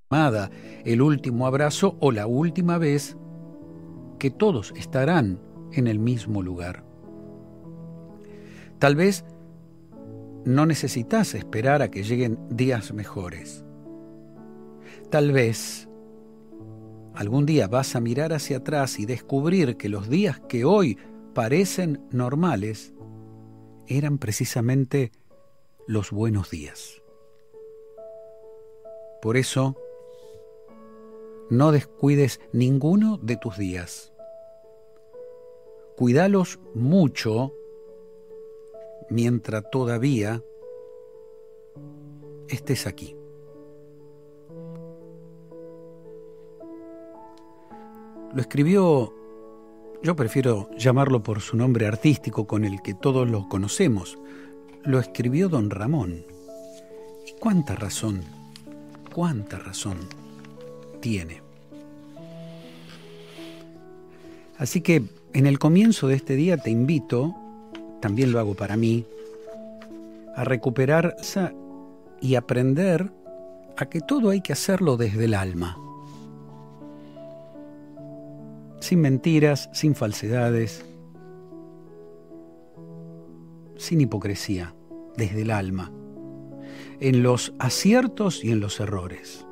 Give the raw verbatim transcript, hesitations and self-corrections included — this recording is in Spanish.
llamada, el último abrazo o la última vez que todos estarán en el mismo lugar. Tal vez no necesitas esperar a que lleguen días mejores. Tal vez algún día vas a mirar hacia atrás y descubrir que los días que hoy parecen normales eran precisamente los buenos días. Por eso, no descuides ninguno de tus días. Cuídalos mucho mientras todavía estés aquí. Lo escribió, yo prefiero llamarlo por su nombre artístico con el que todos lo conocemos, lo escribió don Ramón. ¿Y cuánta razón, cuánta razón tiene? Así que en el comienzo de este día te invito, también lo hago para mí, a recuperar esa y aprender a que todo hay que hacerlo desde el alma. Sin mentiras, sin falsedades, sin hipocresía, desde el alma, en los aciertos y en los errores.